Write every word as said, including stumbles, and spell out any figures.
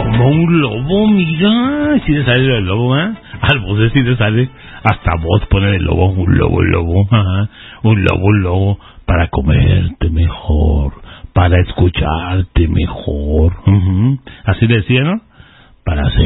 Como un lobo, mira. Si te sale el lobo, ¿eh? Al vos si te sale. Hasta vos pones el lobo, un lobo, un lobo. Ajá. Un lobo, un lobo. Para comerte mejor. Para escucharte mejor. Uh-huh. Así decía, ¿no? Para hacer